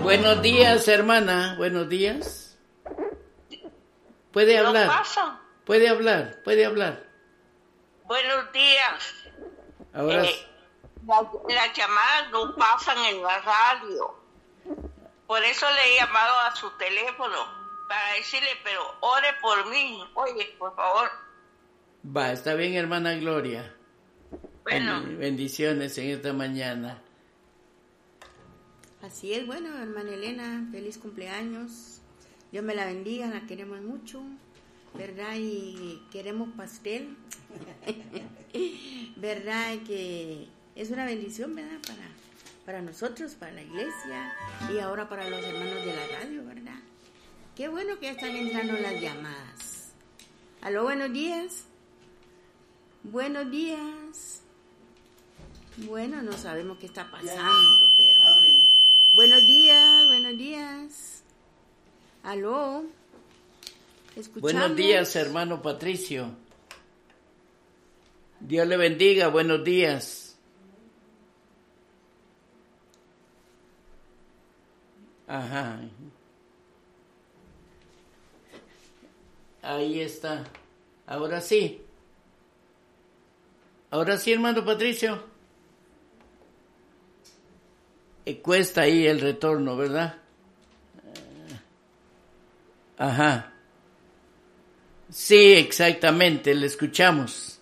Buenos días, hermana. Buenos días. Puede hablar. ¿No pasa? Puede hablar. Buenos días. Ahora Las llamadas no pasan en la radio. Por eso le he llamado a su teléfono para decirle, pero ore por mí. Oye, por favor. va, está bien, hermana Gloria. Bueno. Bendiciones en esta mañana. Así es, bueno, hermana Elena, feliz cumpleaños. Dios me la bendiga, la queremos mucho, ¿verdad? Y queremos pastel, ¿verdad? Y que es una bendición, ¿verdad? Para nosotros, para la iglesia y ahora para los hermanos de la radio, ¿verdad? Qué bueno que ya están entrando las llamadas. Aló, buenos días. Buenos días. Bueno, no sabemos qué está pasando, pero... Buenos días. Aló. Escuchamos. Buenos días, hermano Patricio. Dios le bendiga, buenos días. Ajá. Ahí está. Ahora sí, hermano Patricio. Cuesta ahí el retorno, ¿verdad? Ajá. Sí, exactamente, le escuchamos.